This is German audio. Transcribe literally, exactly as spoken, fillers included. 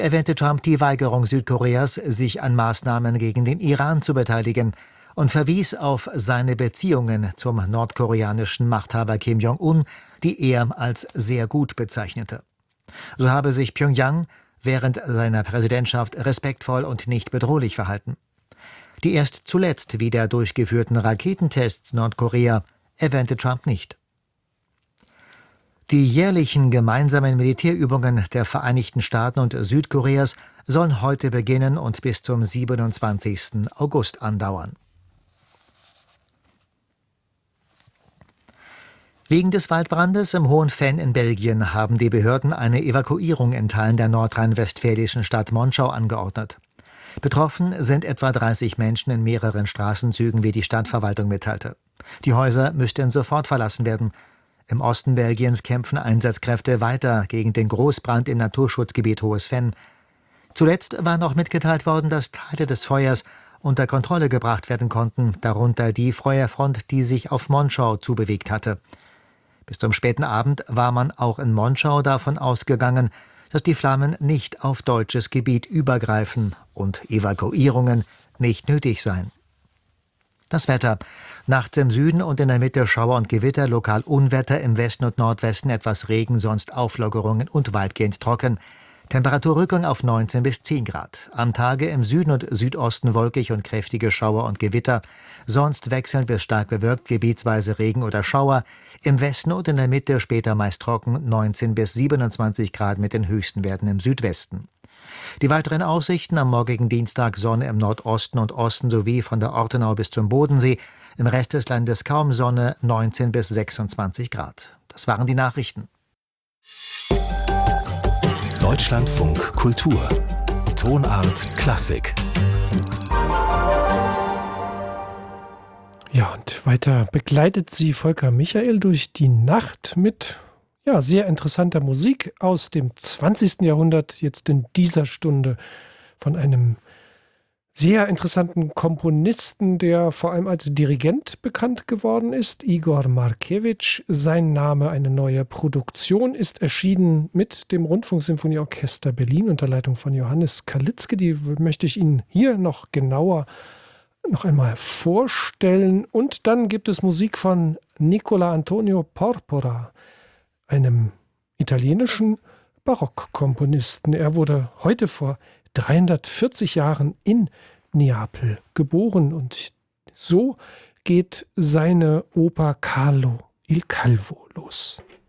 erwähnte Trump die Weigerung Südkoreas, sich an Maßnahmen gegen den Iran zu beteiligen und verwies auf seine Beziehungen zum nordkoreanischen Machthaber Kim Jong-un, die er als sehr gut bezeichnete. So habe sich Pjöngjang während seiner Präsidentschaft respektvoll und nicht bedrohlich verhalten. Die erst zuletzt wieder durchgeführten Raketentests Nordkorea erwähnte Trump nicht. Die jährlichen gemeinsamen Militärübungen der Vereinigten Staaten und Südkoreas sollen heute beginnen und bis zum siebenundzwanzigsten August andauern. Wegen des Waldbrandes im Hohen Venn in Belgien haben die Behörden eine Evakuierung in Teilen der nordrhein-westfälischen Stadt Monschau angeordnet. Betroffen sind etwa dreißig Menschen in mehreren Straßenzügen, wie die Stadtverwaltung mitteilte. Die Häuser müssten sofort verlassen werden. Im Osten Belgiens kämpfen Einsatzkräfte weiter gegen den Großbrand im Naturschutzgebiet Hohes Venn. Zuletzt war noch mitgeteilt worden, dass Teile des Feuers unter Kontrolle gebracht werden konnten, darunter die Feuerfront, die sich auf Monschau zubewegt hatte. Bis zum späten Abend war man auch in Monschau davon ausgegangen, dass die Flammen nicht auf deutsches Gebiet übergreifen und Evakuierungen nicht nötig seien. Das Wetter. Nachts im Süden und in der Mitte Schauer und Gewitter, lokal Unwetter, im Westen und Nordwesten etwas Regen, sonst Auflockerungen und weitgehend trocken. Temperaturrückgang auf neunzehn bis zehn Grad. Am Tage im Süden und Südosten wolkig und kräftige Schauer und Gewitter. Sonst wechselnd bis stark bewölkt, gebietsweise Regen oder Schauer. Im Westen und in der Mitte später meist trocken, neunzehn bis siebenundzwanzig Grad mit den höchsten Werten im Südwesten. Die weiteren Aussichten: am morgigen Dienstag Sonne im Nordosten und Osten sowie von der Ortenau bis zum Bodensee. Im Rest des Landes kaum Sonne, neunzehn bis sechsundzwanzig Grad. Das waren die Nachrichten. Deutschlandfunk Kultur. Tonart Klassik. Ja, und weiter begleitet sie Volker Michael durch die Nacht mit ja, sehr interessanter Musik aus dem zwanzigsten Jahrhundert, jetzt in dieser Stunde von einem sehr interessanten Komponisten, der vor allem als Dirigent bekannt geworden ist, Igor Markewitsch. Sein Name, eine neue Produktion, ist erschienen mit dem Rundfunksymphonieorchester Berlin unter Leitung von Johannes Kalitzke. Die möchte ich Ihnen hier noch genauer noch einmal vorstellen. Und dann gibt es Musik von Nicola Antonio Porpora, einem italienischen Barockkomponisten. Er wurde heute vor dreihundertvierzig Jahren in Neapel geboren und so geht seine Oper Carlo il Calvo los.